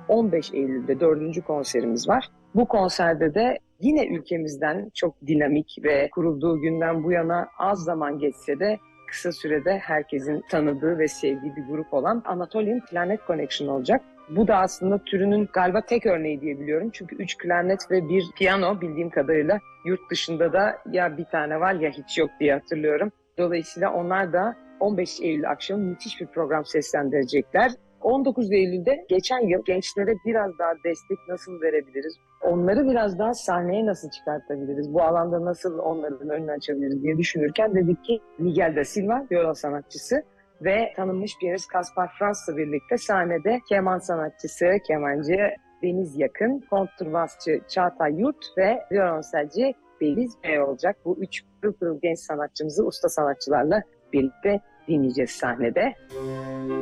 15 Eylül'de 4. konserimiz var. Bu konserde de yine ülkemizden çok dinamik ve kurulduğu günden bu yana az zaman geçse de kısa sürede herkesin tanıdığı ve sevdiği bir grup olan Anatolian Klarnet Connection olacak. Bu da aslında türünün galiba tek örneği diyebiliyorum. Çünkü 3 klarnet ve 1 piyano bildiğim kadarıyla yurt dışında da ya bir tane var ya hiç yok diye hatırlıyorum. Dolayısıyla onlar da 15 Eylül akşamı müthiş bir program seslendirecekler. 19 Eylül'de geçen yıl gençlere biraz daha destek nasıl verebiliriz? Onları biraz daha sahneye nasıl çıkartabiliriz? Bu alanda nasıl onların önünü açabiliriz diye düşünürken dedik ki Miguel da Silva, viola sanatçısı ve tanınmış piyanist Kaspar Franz'la birlikte sahnede keman sanatçısı, kemancı Deniz Yakın, kontrbasçı Çağatay Yurt ve violonselci Beliz Bey olacak. Bu üç pırıl pırıl genç sanatçımızı usta sanatçılarla birlikte dinleyeceğiz sahnede.